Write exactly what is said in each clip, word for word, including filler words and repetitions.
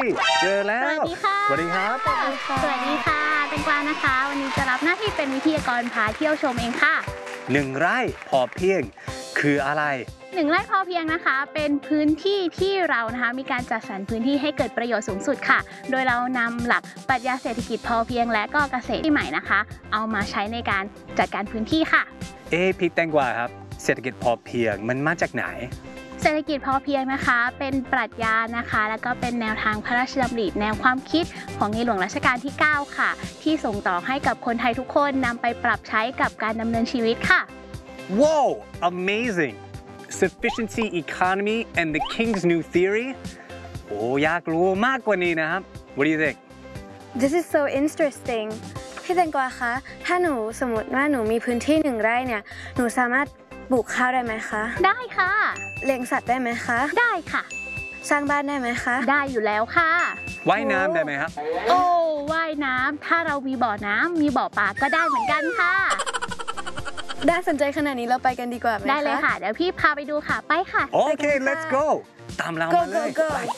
เจอแล้วสวัสดีค่ะสวัสดีครับสวัสดีค่ะแตงกวานะคะวันนี้จะรับหน้าที่เป็นวิทยากรพาเที่ยวชมเองค่ะหนึ่งไร่พอเพียงคืออะไรหนึ่งไร่พอเพียงนะคะเป็นพื้นที่ที่เรานะคะมีการจัดสรรพื้นที่ให้เกิดประโยชน์สูงสุดค่ะโดยเรานำหลักปรัชญาเศรษฐกิจพอเพียงและก็เกษตรที่ใหม่นะคะเอามาใช้ในการจัดการพื้นที่ค่ะเอ๊ะพี่แตงกวาครับเศรษฐกิจพอเพียงมันมาจากไหนเศรษฐกิจพอเพียงนะคะเป็นปรัชญานะคะแล้วก็เป็นแนวทางพระราชดำริแนวความคิดของในหลวงรัชกาลที่เก้าค่ะที่ส่งต่อให้กับคนไทยทุกคนนำไปปรับใช้กับการดำเนินชีวิตค่ะ Wow amazing sufficiency economy and the King's new theory โอ้อยากรู้มากกว่านี้นะครับ What do you think This is so interesting พี่แตงกวาคะถ้าหนูสมมติว่าหนูมีพื้นที่หนึ่งไร่เนี่ยหนูสามารถปลูกข้าวได้ไหมคะได้ค่ะเลี้ยงสัตว์ได้ไหมคะได้ค่ะสร้างบ้านได้ไหมคะได้อยู่แล้วค่ะว่ายน้ำได้ไหมครับโอ้ว่ายน้ำถ้าเรามีบ่อน้ำมีบ่อปลาก็ได้เหมือนกันค่ะน่าสนใจขนาดนี้เราไปกันดีกว่าไหมคะได้เลยค่ะเดี๋ยวพี่พาไปดูค่ะไปค่ะโอเค let's go ตามเรามาเลย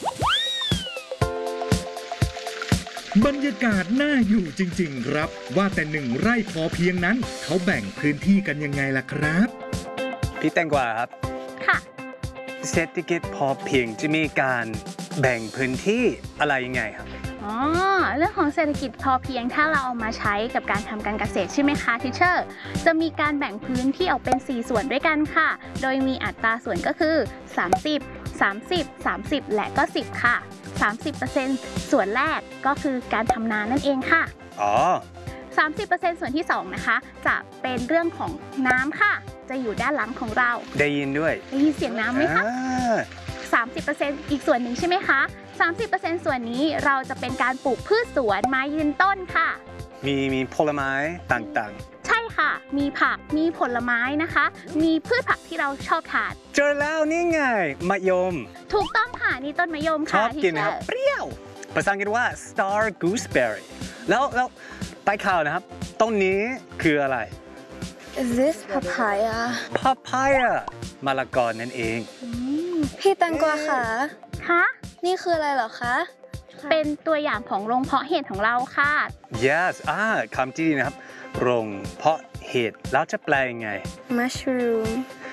บรรยากาศน่าอยู่จริงๆครับว่าแต่หนึ่งไร่พอเพียงนั้นเขาแบ่งพื้นที่กันยังไงล่ะครับพี่แตงกวาครับค่ะเศรษฐกิจพอเพียงจะมีการแบ่งพื้นที่อะไรยังไงครับอ๋อเรื่องของเศรษฐกิจพอเพียงถ้าเราเอามาใช้กับการทำการเกษตรใช่ไหมคะทิเชอร์จะมีการแบ่งพื้นที่ออกเป็นสี่ส่วนด้วยกันค่ะโดยมีอัตราส่วนก็คือสามสิบ สามสิบ สามสิบและก็สิบค่ะสามสิบเปอร์เซ็นต์ ส่วนแรกก็คือการทำนานั่นเองค่ะอ๋อสามสิบเปอร์เซ็นต์ ส่วนที่สองนะคะจะเป็นเรื่องของน้ำค่ะจะอยู่ด้านหลังของเราได้ยินด้วยได้ยินเสียงน้ำไหมคะสามสิบเปอร์เซ็นต์ อีกส่วนหนึ่งใช่ไหมคะสามสิบเปอร์เซ็นต์ ส่วนนี้เราจะเป็นการปลูกพืชสวนไม้ยืนต้นค่ะมีมีผลไม้ต่างๆใช่ค่ะมีผักมีผลไม้นะคะมีพืชผักที่เราชอบทานเจอแล้วนี่ไงมะยมถูกต้องค่ะนี่ต้นมะยมค่ะชอบกินครับเปรี้ยวภาษาอังกฤษว่า star gooseberry แล้วแล้วไปข่าวนะครับต้นนี้คืออะไร Is this papaya papaya มะละกอนั่นเองพี่แตงกวาค่ะคะนี่คืออะไรเหรอคะเป็นตัวอย่างของโรงเพาะเห็ดของเราค่ะ yes อ่าคำที่ดีนะครับโรงเพาะเห็ดแล้วจะแปลยังไง mushroom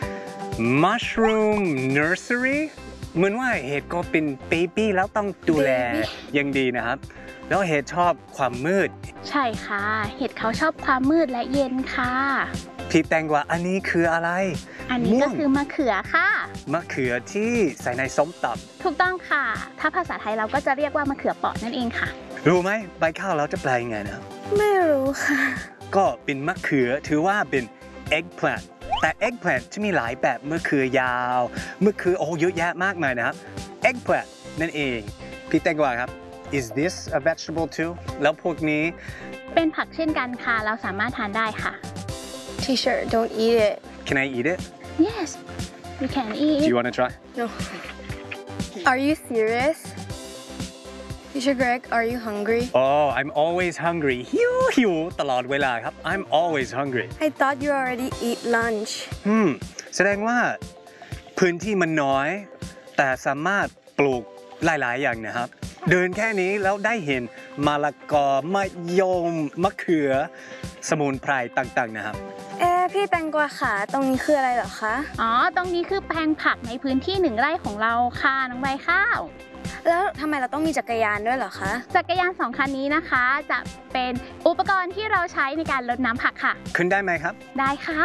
mushroom nursery เหมือนว่าเห็ดก็เป็นเบบี้แล้วต้องดูแลยังดีนะครับแล้วเห็ดชอบความมืดใช่ค่ะเห็ดเขาชอบความมืดและเย็นค่ะพี่แตงกวาอันนี้คืออะไรอันนี้ก็คือมะเขือค่ะมะเขือที่ใส่ในส้มตำถูกต้องค่ะถ้าภาษาไทยเราก็จะเรียกว่ามะเขือเปราะนั่นเองค่ะรู้ไหมใบข้าวเราจะแปลยังไงนะไม่รู้ค่ะก็เป็นมะเขือถือว่าเป็น eggplant แต่ eggplant จะมีหลายแบบมะเขือยาวมะเขือโอ้เยอะแยะมากมายนะครับ eggplant นั่นเองพี่แตงกวาครับ is this a vegetable too แล้วพวกนี้เป็นผักเช่นกันค่ะเราสามารถทานได้ค่ะ Teacher don't eat it Can I eat it Yes you can eat Do you want to try No Are you serious Teacher Greg are you hungry Oh I'm always hungry หิวหิวตลอดเวลาครับ I'm always hungry I thought you already eat lunch อืมแสดงว่าพื้นที่มันน้อยแต่สามารถปลูกหลายๆอย่างนะครับเดินแค่นี้แล้วได้เห็นมะละกอมะยมมะเขือสมุนไพรต่างๆนะครับเอ๊ะพี่แตงกวาขาตรงนี้คืออะไรเหรอคะอ๋อตรงนี้คือแปลงผักในพื้นที่หนึ่งไร่ของเราค่ะน้องใบข้าวแล้วทำไมเราต้องมีจักรยานด้วยเหรอคะจักรยานสองคันนี้นะคะจะเป็นอุปกรณ์ที่เราใช้ในการรดน้ำผักค่ะขึ้นได้ไหมครับได้ค่ะ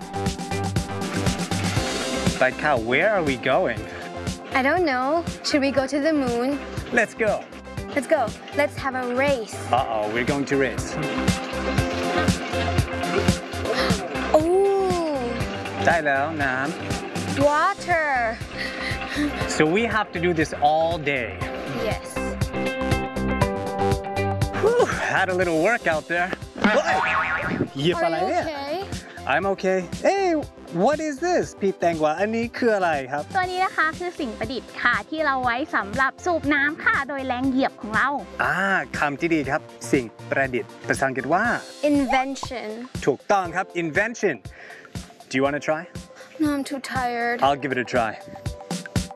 ไปค่ะ Where are we going I don't know Should we go to the moon Let's go Let's go Let's have a race Uh-oh we're going to race โอ้ได้แล้วน้ำ Water So we have to do this all day Yes Whew, had a little workout there เหยียบอะไรเนี่ย I'm okay Hey What is this พี่แตงกวาอันนี้คืออะไรครับตัวนี้นะคะคือสิ่งประดิษฐ์ค่ะที่เราไว้สำหรับสูบน้ำค่ะโดยแรงเหยียบของเราอ่าคำที่ดีครับสิ่งประดิษฐ์ภาษาอังกฤษว่า invention ถูกต้องครับ invention Do you want to try No I'm too tired I'll give it a try